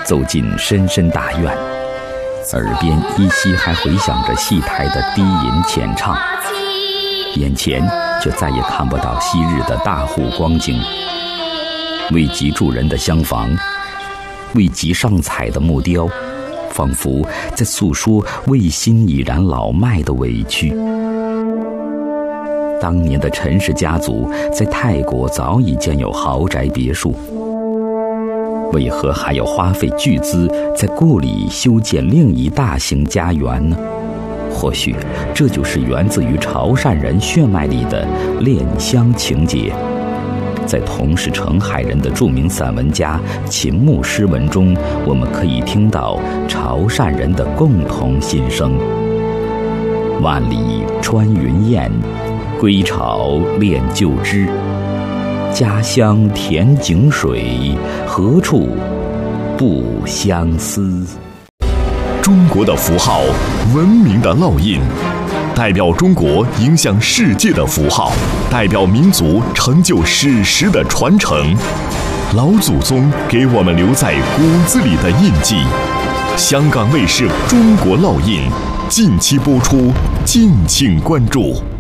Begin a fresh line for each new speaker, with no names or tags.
走进深深大院，耳边依稀还回响着戏台的低吟浅唱，眼前却再也看不到昔日的大户光景。未及住人的厢房，未及上彩的木雕，仿佛在诉说魏心已然老迈的委屈。当年的陈氏家族在泰国早已建有豪宅别墅，为何还要花费巨资在故里修建另一大型家园呢？或许这就是源自于潮汕人血脉里的恋乡情结。在同是澄海人的著名散文家秦牧诗文中，我们可以听到潮汕人的共同心声：万里穿云雁，归巢恋旧枝。家乡甜井水，何处不相思？
中国的符号，文明的烙印，代表中国影响世界的符号，代表民族成就史实的传承。老祖宗给我们留在骨子里的印记。香港卫视《中国烙印》近期播出，敬请关注。